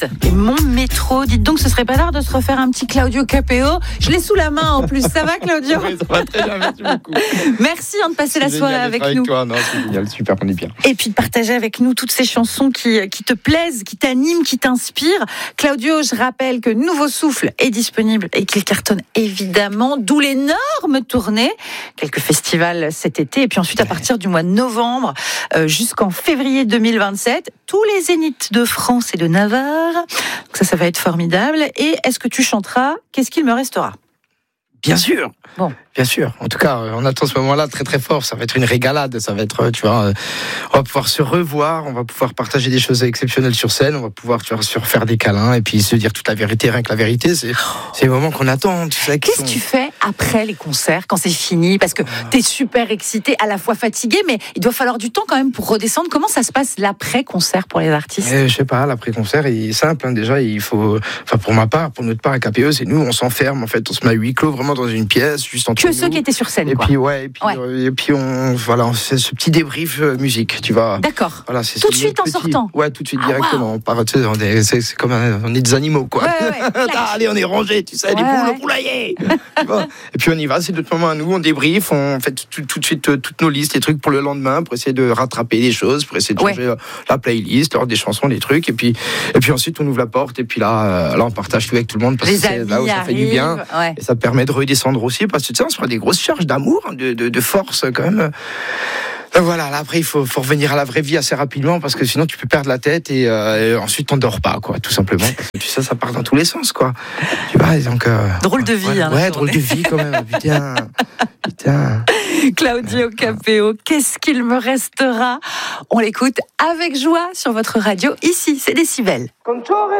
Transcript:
Et mon métro, dites donc, ce serait pas l'heure de se refaire un petit Claudio Capéo. Je l'ai sous la main en plus. Ça va, Claudio? Oui, ça va très bien, merci beaucoup. Merci de passer la soirée avec nous. Toi. Non, c'est génial, super, on est bien. Et puis de partager avec nous toutes ces chansons qui te plaisent, qui t'animent, qui t'inspirent. Claudio, je rappelle que Nouveau Souffle est disponible et qu'il cartonne évidemment, d'où l'énorme tournée. Quelques festivals cet été et puis ensuite à partir du mois de novembre jusqu'en février 2027, tous les zéniths de France et de Navarre. Donc ça va être formidable. Et est-ce que tu chanteras Qu'est-ce qu'il me restera? Bien sûr. Bon. Bien sûr. En tout cas, on attend ce moment-là très très fort. Ça va être une régalade. Ça va être, tu vois, on va pouvoir se revoir. On va pouvoir partager des choses exceptionnelles sur scène. On va pouvoir, tu vois, se refaire des câlins et puis se dire toute la vérité. Rien que la vérité, c'est le moment qu'on attend. Tu sais, Qu'est-ce que tu fais après les concerts quand c'est fini? Parce que t'es super excité, à la fois fatigué, mais il doit falloir du temps quand même pour redescendre. Comment ça se passe l'après-concert pour les artistes? Je sais pas. L'après-concert est simple. Déjà, il faut, enfin pour ma part, pour notre part à KPE, c'est nous, on s'enferme. En fait, on se met à huis clos, vraiment dans une pièce, juste entre nous. Que ceux qui étaient sur scène. Et quoi. puis et puis on fait ce petit débrief musique, tu vois. D'accord. Voilà, c'est tout de suite en sortant. Ouais, tout de suite directement. Wow. On part, tu sais, c'est comme on est des animaux, quoi. Ouais, allez, on est rangés, tu sais, les poules au poulailler. Et puis on y va, c'est notre moment à nous, on débrief, on fait tout de suite toutes nos listes, les trucs pour le lendemain, pour essayer de rattraper des choses, pour essayer de changer la playlist, des chansons, des trucs, et puis ensuite on ouvre la porte, et puis là on partage tout avec tout le monde parce que c'est là où ça fait du bien, et ça permet de redescendre aussi, parce que tu sais, on se prend des grosses charges d'amour, de force quand même. Voilà, là après il faut revenir à la vraie vie assez rapidement parce que sinon tu peux perdre la tête et ensuite t'endors pas, quoi, tout simplement. Parce que tu sais, ça part dans tous les sens, quoi. Tu vois, donc drôle de vie. Drôle de vie quand même. Putain. Claudio Capéo, qu'est-ce qu'il me restera? On l'écoute avec joie sur votre radio. Ici, c'est Décibel.